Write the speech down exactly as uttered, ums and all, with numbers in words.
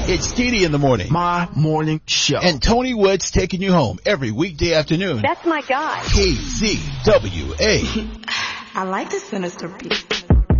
It's T D in the morning. My morning show. And Tony Woods taking you home every weekday afternoon. That's my guy. K Z W A. I like the sinister beat.